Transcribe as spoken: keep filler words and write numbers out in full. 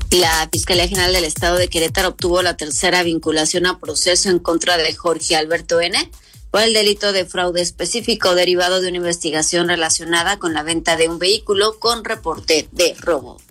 La Fiscalía General del Estado de Querétaro obtuvo la tercera vinculación a proceso en contra de Jorge Alberto N. por el delito de fraude específico derivado de una investigación relacionada con la venta de un vehículo con reporte de robo.